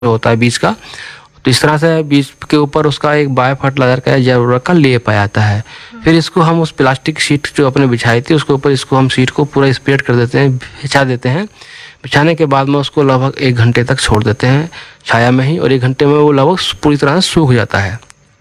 होता है बीज का। तो इस तरह से बीज के ऊपर उसका एक बायो फर्टिलाइजर का जरूरत का लेप आ जाता है। फिर इसको हम उस प्लास्टिक शीट जो अपने बिछाई थी उसके ऊपर इसको हम शीट को पूरा स्प्रेड कर देते हैं, बिछा देते हैं। बिछाने के बाद में उसको लगभग 1 घंटे तक छोड़ देते हैं छाया में ही, और 1 घंटे में वो लगभग पूरी तरह से सूख जाता है।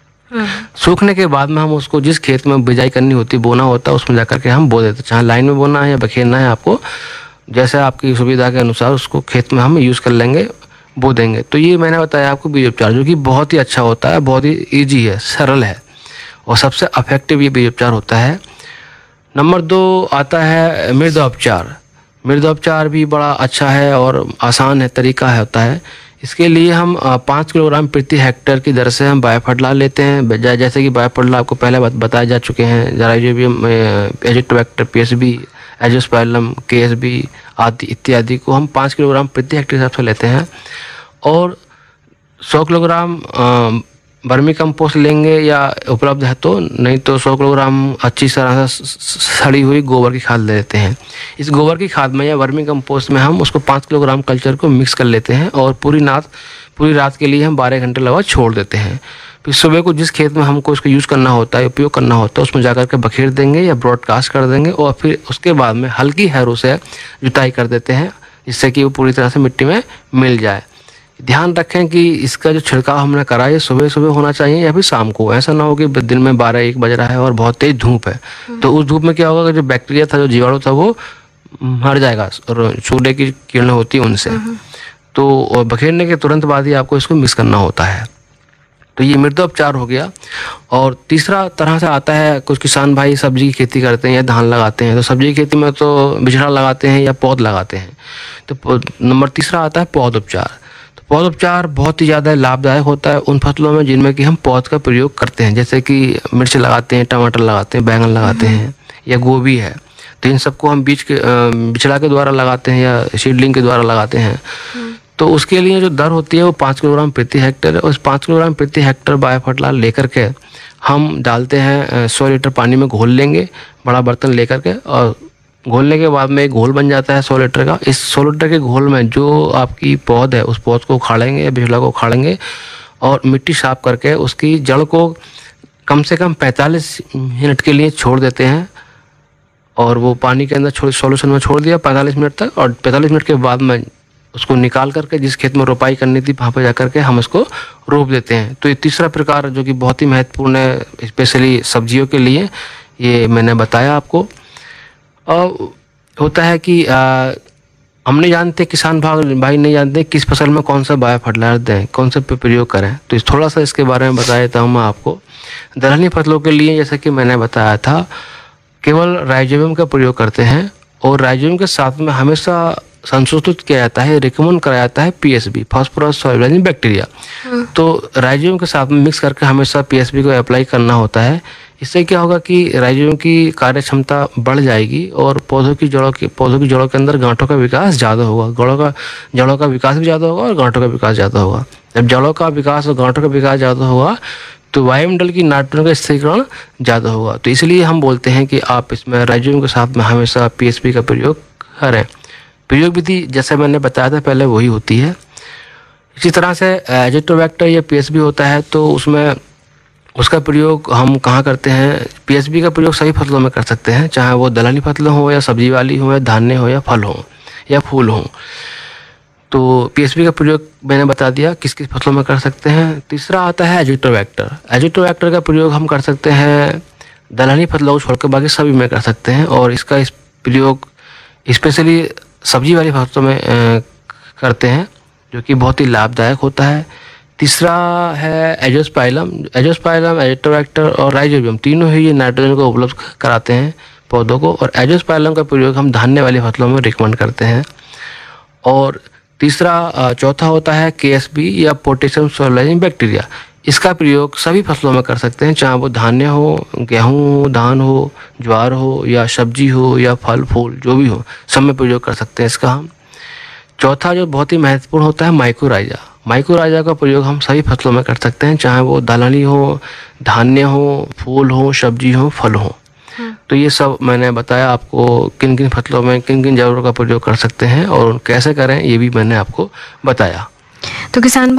सूखने के बाद में हम उसको जिस खेत में बिजाई करनी होती, बोना होता है, उसमें जाकर के हम बो देते हैं। चाहे लाइन में बोना है या बखेरना है, आपको जैसे आपकी सुविधा के अनुसार उसको खेत में हम यूज़ कर लेंगे, बो देंगे। तो ये मैंने बताया आपको बीज उपचार, जो कि बहुत ही अच्छा होता है, बहुत ही ईजी है, सरल है और सबसे इफेक्टिव ये बीज उपचार होता है। नंबर 2 आता है मृदा उपचार। मृदा उपचार भी बड़ा अच्छा है और आसान है, तरीका है होता है। इसके लिए हम 5 किलोग्राम प्रति हेक्टेयर की दर से हम बायोफर्टिलाइजर लेते हैं। जैसे कि बायोफर्टिलाइजर आपको पहले बताए जा चुके हैं, राइजोबियम, एजिटोबैक्टर, पीएसबी, एजोस्पाइलम, केएसबी आदि इत्यादि को हम 5 किलोग्राम प्रति हेक्टेयर हिसाब से लेते हैं। और 100 किलोग्राम वर्मी कंपोस्ट लेंगे या उपलब्ध है तो, नहीं तो 100 किलोग्राम अच्छी तरह से सड़ी हुई गोबर की खाद ले लेते हैं। इस गोबर की खाद में या वर्मी कंपोस्ट में हम उसको 5 किलोग्राम कल्चर को मिक्स कर लेते हैं और पूरी रात के लिए हम 12 घंटे लगभग छोड़ देते हैं। फिर सुबह को जिस खेत में हमको इसको यूज़ करना होता है, उपयोग करना होता है, उसमें जाकर के बखेर देंगे या ब्रॉडकास्ट कर देंगे और फिर उसके बाद में हल्की हैरों से जुताई कर देते हैं, जिससे कि वो पूरी तरह से मिट्टी में मिल जाए। ध्यान रखें कि इसका जो छिड़काव हमने करा है सुबह सुबह होना चाहिए या फिर शाम को। ऐसा ना हो कि दिन में 12-1 बज रहा है और बहुत तेज धूप है, तो उस धूप में क्या होगा कि जो बैक्टीरिया था, जो जीवाणु था, वो मर जाएगा और सूर्य की किरणें होती है उनसे। तो बखेरने के तुरंत बाद ही आपको इसको मिक्स करना होता है। तो ये मृदा उपचार हो गया। और तीसरा तरह से आता है, कुछ किसान भाई सब्जी की खेती करते हैं या धान लगाते हैं, तो सब्जी की खेती में तो बिचड़ा लगाते हैं या पौध लगाते हैं। तो नंबर तीसरा आता है पौध उपचार। तो पौध उपचार बहुत ही ज़्यादा लाभदायक होता है उन फसलों में जिनमें कि हम पौध का प्रयोग करते हैं, जैसे कि मिर्च लगाते हैं, टमाटर लगाते हैं, बैंगन लगाते हैं या गोभी है। तो इन सबको हम बिचड़ा के द्वारा लगाते हैं या सीडलिंग के द्वारा लगाते हैं। तो उसके लिए जो दर होती है वो 5 किलोग्राम प्रति हेक्टेयर है। उस 5 किलोग्राम प्रति हेक्टेयर बायोफर्टिलाइजर लेकर के हम डालते हैं 100 लीटर पानी में, घोल लेंगे बड़ा बर्तन लेकर के, और घोलने के बाद में एक घोल बन जाता है 100 लीटर का। इस 100 लीटर के घोल में जो आपकी पौध है, उस पौध को उखाड़ेंगे या बिचड़ा को उखाड़ेंगे और मिट्टी साफ करके उसकी जड़ को कम से कम 45 मिनट के लिए छोड़ देते हैं। और वो पानी के अंदर सॉल्यूशन में छोड़ दिया 45 मिनट तक, और 45 मिनट के बाद में उसको निकाल करके जिस खेत में रोपाई करनी थी वहाँ पे जा करके हम इसको रोप देते हैं। तो ये तीसरा प्रकार जो कि बहुत ही महत्वपूर्ण है, स्पेशली सब्जियों के लिए, ये मैंने बताया आपको। और होता है कि हम नहीं जानते, किसान भाई नहीं जानते किस फसल में कौन सा बायो फर्टिलाइजर दें, कौन सा प्रयोग करें। तो थोड़ा सा इसके बारे में बता देता हूँ मैं आपको। दलहनी फसलों के लिए जैसे कि मैंने बताया था, केवल राइजोबियम का प्रयोग करते हैं और राइजोबियम के साथ में हमेशा संशोधित किया जाता है, रिकमेंड कराया जाता है पीएसबी, फास्फोरस सॉल्युबल बैक्टीरिया। तो राइजोबियम के साथ में मिक्स करके हमेशा पीएसबी को अप्लाई करना होता है। इससे क्या होगा कि राइजोबियम की कार्य क्षमता बढ़ जाएगी और पौधों की जड़ों के अंदर गांठों का विकास ज़्यादा होगा। जड़ों का विकास भी ज़्यादा होगा और गांठों का विकास ज़्यादा होगा। जब जड़ों का विकास और गांठों का विकास ज़्यादा होगा तो वायुमंडल की नाइट्रोजन का स्थिरीकरण ज़्यादा होगा। तो इसलिए हम बोलते हैं कि आप इसमें राइजोबियम के साथ में हमेशा पीएसपी का प्रयोग करें। प्रयोग विधि जैसे मैंने बताया था पहले वही होती है। इसी तरह से एजिटोबैक्टर या पीएसबी होता है, तो उसमें उसका प्रयोग हम कहाँ करते हैं? पीएसबी का प्रयोग सभी फसलों में कर सकते हैं, चाहे वो दलहनी फसलें हो या सब्जी वाली हो या धान्य हो या फल हो या फूल हो। तो पीएसबी का प्रयोग मैंने बता दिया किस किस फसलों में कर सकते हैं। तीसरा आता है एजिटोबैक्टर। एजिटोबैक्टर का प्रयोग हम कर सकते हैं दलहनी फसलों को छोड़कर बाकी सभी में कर सकते हैं, और इसका प्रयोग स्पेशली सब्जी वाली फसलों में करते हैं, जो कि बहुत ही लाभदायक होता है। तीसरा है एजोस्पाइलम, एजिटोबैक्टर और राइजोबियम, तीनों ही ये नाइट्रोजन को उपलब्ध कराते हैं पौधों को, और एजोस्पाइलम का प्रयोग हम धान्य वाली फसलों में रिकमेंड करते हैं। और चौथा होता है केएसबी या पोटेशियम सॉल्युबल बैक्टीरिया। इसका प्रयोग सभी फसलों में कर सकते हैं, चाहे वो धान्य हो, गेहूँ हो, धान हो, ज्वार हो या सब्जी हो या फल फूल जो भी हो, सब में प्रयोग कर सकते हैं इसका हम। चौथा जो बहुत ही महत्वपूर्ण होता है माइक्रोराइजा। माइक्रोराइजा का प्रयोग हम सभी फसलों में कर सकते हैं, चाहे वो दलहनी हो, धान्य हो, फूल हो, सब्जी हो, फल हो। तो ये सब मैंने बताया आपको किन किन फसलों में किन किन जरूरों का प्रयोग कर सकते हैं और कैसे करें, ये भी मैंने आपको बताया। तो किसान